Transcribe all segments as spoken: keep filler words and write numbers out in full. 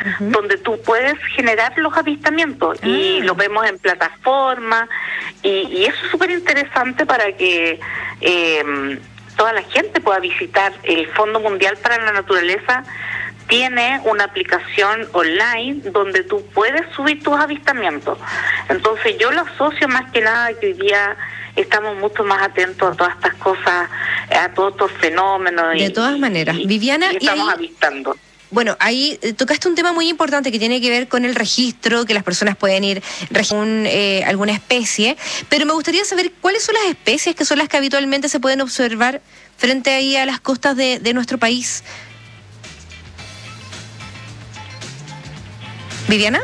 uh-huh. donde tú puedes generar los avistamientos uh-huh. y lo vemos en plataforma y, y eso es súper interesante para que eh, toda la gente pueda visitar. El Fondo Mundial para la Naturaleza tiene una aplicación online donde tú puedes subir tus avistamientos. Entonces yo lo asocio más que nada que hoy día estamos mucho más atentos a todas estas cosas, a todos estos fenómenos. De y, todas maneras, y, Viviana, y estamos y ahí, avistando. Bueno, ahí tocaste un tema muy importante que tiene que ver con el registro, que las personas pueden ir registrar eh, alguna especie, pero me gustaría saber cuáles son las especies que son las que habitualmente se pueden observar frente ahí a las costas de, de nuestro país. ¿Viviana?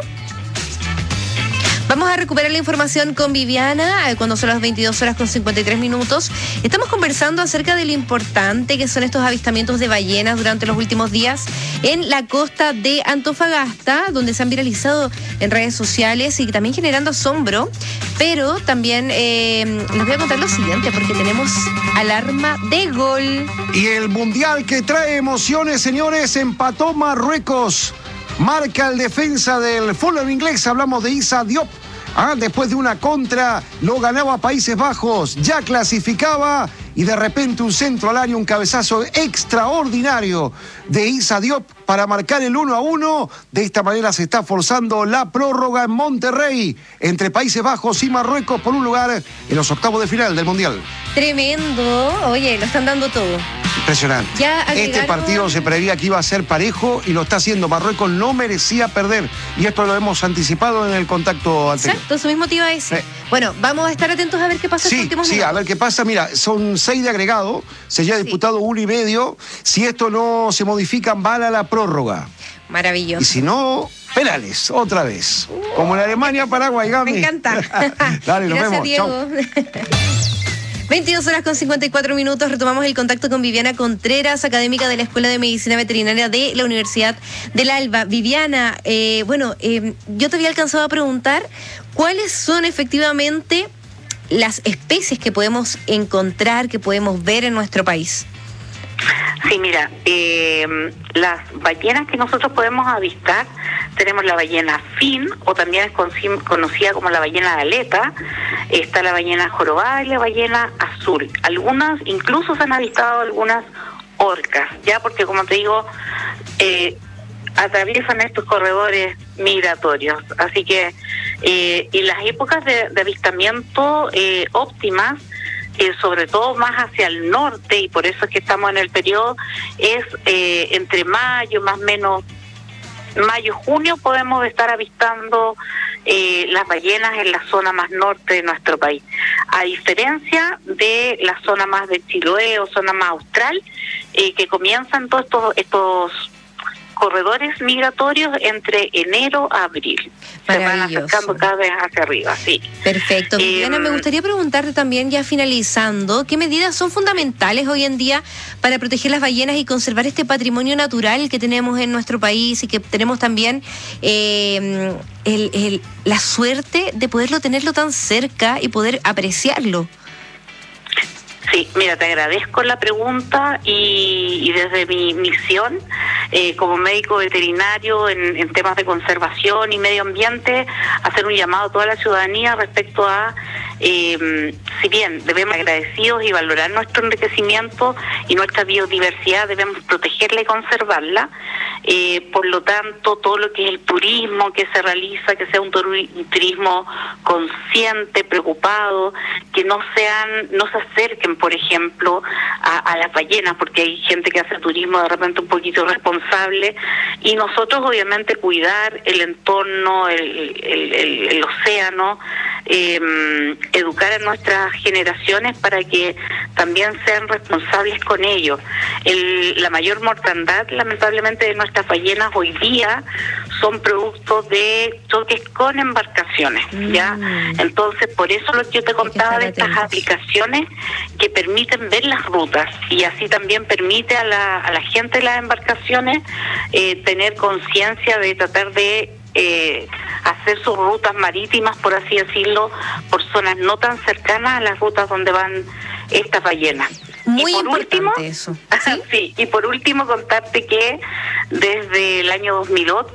Vamos a recuperar la información con Viviana cuando son las veintidós horas con cincuenta y tres minutos. Estamos conversando acerca de lo importante que son estos avistamientos de ballenas durante los últimos días en la costa de Antofagasta, donde se han viralizado en redes sociales y también generando asombro. Pero también eh, les voy a contar lo siguiente, porque tenemos alarma de gol. Y el mundial que trae emociones, señores, empató Marruecos. Marca el defensa del fútbol inglés, hablamos de Issa Diop. Ah, después de una contra, lo ganaba Países Bajos, ya clasificaba y de repente un centro al área, un cabezazo extraordinario de Issa Diop para marcar el uno a uno. De esta manera se está forzando la prórroga en Monterrey entre Países Bajos y Marruecos por un lugar en los octavos de final del Mundial. Tremendo, oye, lo están dando todo. Impresionante. Ya agregaron... Este partido se preveía que iba a ser parejo y lo está haciendo. Marruecos no merecía perder y esto lo hemos anticipado en el contacto anterior. Exacto, eso mismo te iba a decir. Eh. Bueno, vamos a estar atentos a ver qué pasa sí, en los últimos sí, minutos. a ver qué pasa. Mira, son seis de agregado, se ya ha disputado sí. uno y medio. Si esto no se modifica, van a la prórroga. Maravilloso. Y si no, penales, otra vez. Uh, Como en Alemania, Paraguay, Gami. Me encanta. Dale, nos Gracias, vemos. Diego. veintidós horas con cincuenta y cuatro minutos, retomamos el contacto con Viviana Contreras, académica de la Escuela de Medicina Veterinaria de la Universidad del Alba. Viviana, eh, bueno, eh, yo te había alcanzado a preguntar cuáles son efectivamente las especies que podemos encontrar, que podemos ver en nuestro país. Sí, mira, eh, las ballenas que nosotros podemos avistar, tenemos la ballena fin, o también es conocida como la ballena de aleta, está la ballena jorobada y la ballena azul. Algunas, incluso se han avistado algunas orcas, ya porque como te digo, eh, atraviesan estos corredores migratorios, así que, eh, y las épocas de, de avistamiento eh, óptimas, Eh, sobre todo más hacia el norte, y por eso es que estamos en el periodo, es eh, entre mayo, más o menos, mayo, junio, podemos estar avistando eh, las ballenas en la zona más norte de nuestro país. A diferencia de la zona más de Chiloé o zona más austral, eh, que comienzan todos estos, estos corredores migratorios entre enero a abril. Se van acercando cada vez hacia arriba, sí. Perfecto. Viviana, eh, me gustaría preguntarte también, ya finalizando, ¿qué medidas son fundamentales hoy en día para proteger las ballenas y conservar este patrimonio natural que tenemos en nuestro país y que tenemos también eh, el, el, la suerte de poderlo tenerlo tan cerca y poder apreciarlo? Sí, mira, te agradezco la pregunta y, y desde mi misión eh, como médico veterinario en, en temas de conservación y medio ambiente, hacer un llamado a toda la ciudadanía respecto a, eh, si bien debemos ser agradecidos y valorar nuestro enriquecimiento y nuestra biodiversidad, debemos protegerla y conservarla. Eh, por lo tanto, todo lo que es el turismo que se realiza, que sea un, turi- un turismo consciente, preocupado, que no sean, no se acerquen, por ejemplo, a, a las ballenas, porque hay gente que hace turismo de repente un poquito irresponsable, y nosotros obviamente cuidar el entorno, el, el, el, el océano, eh, educar a nuestras generaciones para que también sean responsables con ello. El, la mayor mortandad, lamentablemente, de nuestras ballenas hoy día son productos de choques con embarcaciones, mm. ¿ya? Entonces, por eso lo que yo te contaba de estas aplicaciones que permiten ver las rutas, y así también permite a la, a la gente de las embarcaciones eh, tener conciencia de tratar de eh, hacer sus rutas marítimas, por así decirlo, por zonas no tan cercanas a las rutas donde van estas ballenas. Muy y por importante último, eso. ¿Sí? sí, y por último contarte que desde el año dos mil ocho